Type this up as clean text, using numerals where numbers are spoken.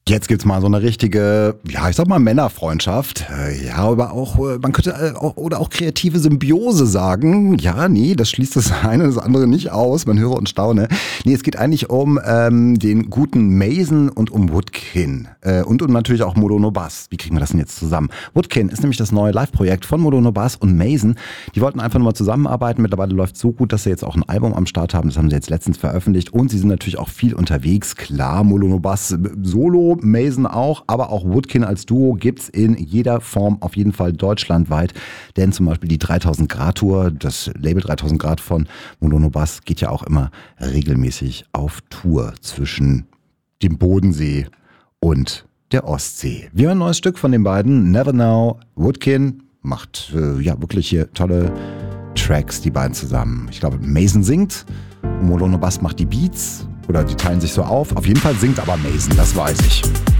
Jetzt gibt's mal so eine richtige, ja, ich sag mal Männerfreundschaft. Ja, aber auch, man könnte auch kreative Symbiose sagen. Ja, nee, das schließt das eine und das andere nicht aus. Man höre und staune. Nee, es geht eigentlich um den guten Mason und um Woodkin. Und um natürlich auch Modono Bass. Wie kriegen wir das denn jetzt zusammen? Woodkin ist nämlich das neue Live-Projekt von Modono Bass und Mason. Die wollten einfach nur mal zusammenarbeiten. Mittlerweile läuft es so gut, dass sie jetzt auch ein Album am Start haben. Das haben sie jetzt letztens veröffentlicht. Und sie sind natürlich auch viel unterwegs. Klar, Modono Bass solo, Mason auch, aber auch Woodkin als Duo gibt's in jeder Form auf jeden Fall deutschlandweit. Denn zum Beispiel die 3000 Grad Tour, das Label 3000 Grad von Modono Bass, geht ja auch immer regelmäßig auf Tour zwischen dem Bodensee und der Ostsee. Wir hören ein neues Stück von den beiden, Never Now. Woodkin macht ja wirklich hier tolle Tracks, die beiden zusammen. Ich glaube, Mason singt und Modono Bass macht die Beats. Oder die teilen sich so auf. Auf jeden Fall singt aber Mason, das weiß ich.